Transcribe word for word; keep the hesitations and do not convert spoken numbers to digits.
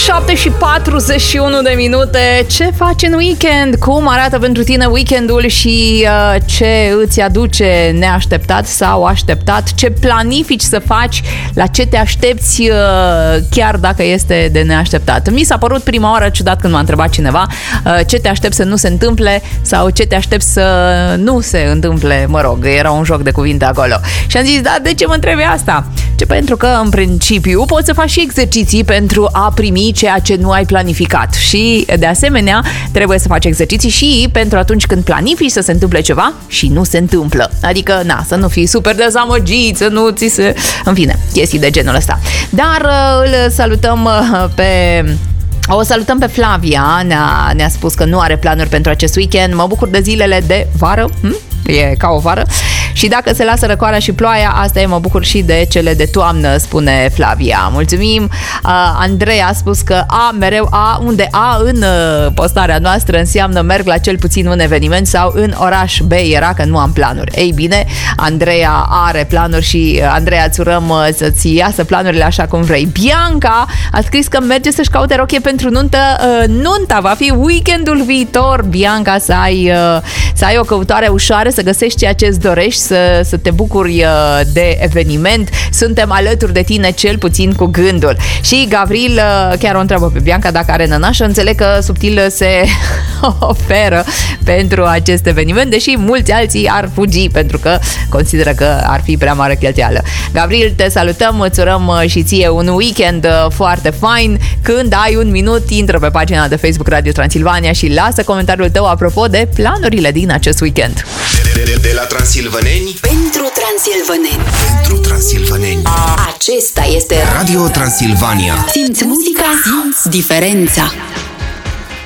șapte și patruzeci și unu de minute. Ce faci în weekend? Cum arată pentru tine weekendul și uh, ce îți aduce neașteptat sau așteptat? Ce planifici să faci? La ce te aștepți uh, chiar dacă este de neașteptat? Mi s-a părut prima oară ciudat când m-a întrebat cineva uh, ce te aștepți să nu se întâmple sau ce te aștepți să nu se întâmple, mă rog, era un joc de cuvinte acolo. Și am zis, da, de ce mă întrebi asta? Ce pentru că, în principiu, poți să faci și exerciții pentru a primi ceea ce nu ai planificat. Și, de asemenea, trebuie să faci exerciții și pentru atunci când planifici să se întâmple ceva și nu se întâmplă. Adică, na, să nu fii super dezamăgit, să nu ți se... În fine, chestii de genul ăsta. Dar îl salutăm pe... O salutăm pe Flavia, ne-a, ne-a spus că nu are planuri pentru acest weekend. Mă bucur de zilele de vară, hm? E ca o vară. Și dacă se lasă răcoarea și ploaia, asta e, mă bucur și de cele de toamnă, spune Flavia. Mulțumim. uh, Andrei a spus că A, mereu A, unde A în uh, postarea noastră înseamnă merg la cel puțin un eveniment sau în oraș. B era că nu am planuri. Ei bine, Andreea are planuri și uh, Andreea, îți urăm uh, să-ți iasă planurile așa cum vrei. Bianca a scris că merge să-și caute rochie pentru nuntă. uh, Nunta va fi weekendul viitor, Bianca, să ai, uh, să ai o căutare ușoară, să găsești ceea ce îți dorești, să, să te bucuri de eveniment. Suntem alături de tine, cel puțin cu gândul. Și Gavril chiar o întreabă pe Bianca dacă are nănașă. Înțeleg că Subtil se oferă pentru acest eveniment, deși mulți alții ar fugi pentru că consideră că ar fi prea mare cheltuială. Gavril, te salutăm, îți urăm și ție un weekend foarte fain. Când ai un minut, intră pe pagina de Facebook Radio Transilvania și lasă comentariul tău apropo de planurile din acest weekend. De, de, de la transilvaneni pentru transilvaneni. Pentru transilvaneni. Acesta este Radio Transilvania. Simți muzica, simți diferența.